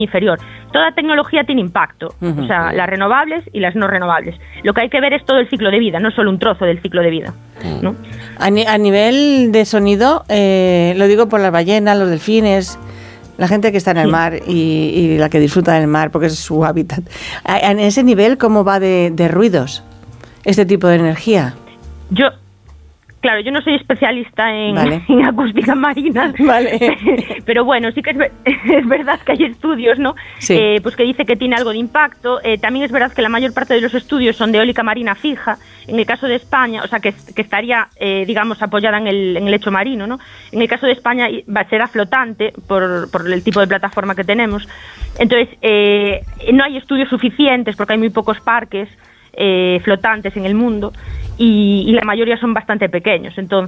inferior. Toda tecnología tiene impacto, o sea, las renovables y las no renovables. Lo que hay que ver es todo el ciclo de vida, no solo un trozo del ciclo de vida, ¿no? A nivel de sonido, lo digo por las ballenas, los delfines, la gente que está en el mar y la que disfruta del mar porque es su hábitat. En ese nivel, ¿cómo va de ruidos este tipo de energía? Claro, yo no soy especialista en acústica marina, pero bueno, sí que es verdad que hay estudios, ¿no? Sí. Pues que dice que tiene algo de impacto. También es verdad que la mayor parte de los estudios son de eólica marina fija. En el caso de España, o sea, que estaría, digamos, apoyada en el lecho marino, ¿no? En el caso de España será flotante por el tipo de plataforma que tenemos. Entonces, no hay estudios suficientes porque hay muy pocos parques flotantes en el mundo y la mayoría son bastante pequeños. Entonces